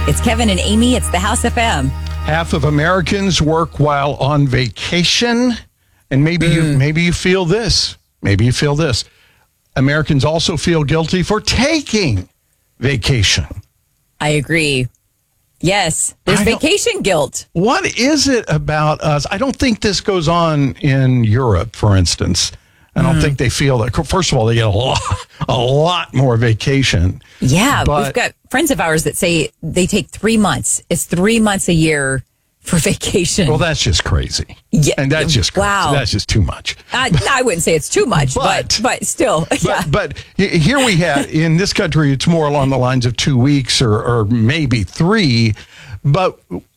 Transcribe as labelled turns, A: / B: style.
A: It's Kevin and Amy. It's the House FM.
B: Half of Americans work while on vacation. And maybe you feel this. Maybe you feel this. Americans also feel guilty for taking vacation.
A: I agree. Yes, there's vacation guilt.
B: What is it about us? I don't think this goes on in Europe, for instance. I don't think they feel that. First of all, they get a lot more vacation.
A: Yeah, we've got friends of ours that say they take 3 months. It's 3 months a year for vacation.
B: Well, that's just crazy.
A: Yeah,
B: and that's just crazy.
A: Wow.
B: That's just too much.
A: I wouldn't say it's too much, but still. Yeah.
B: But here we have, in this country, it's more along the lines of 2 weeks or maybe 3. But